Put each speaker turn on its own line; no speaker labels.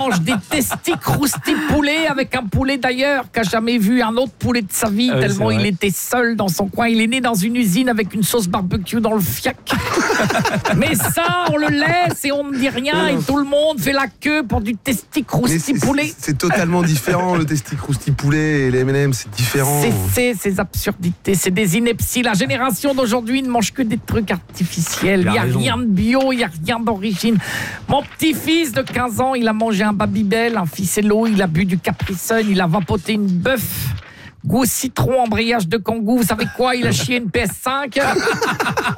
mange des testis poulet avec un poulet d'ailleurs qui a jamais vu un autre poulet de sa vie tellement il était seul dans son coin. Il est né dans une usine avec une sauce barbecue dans le fiac. Mais ça, on le laisse et on ne dit rien et tout le monde fait la queue pour du testi poulet.
C'est totalement différent, le testi poulet et les M&M, c'est différent.
C'est ces absurdités, c'est des inepties. La génération d'aujourd'hui ne mange que des trucs artificiels. Il n'y a rien de bio, il n'y a rien d'origine. Mon petit-fils de 15 ans, il a mangé un Babybel, un Ficello, il a bu du Capri Sun, il a vapoté une bœuf. Goût citron, embrayage de kangou. Vous savez quoi? Il a chié une PS5.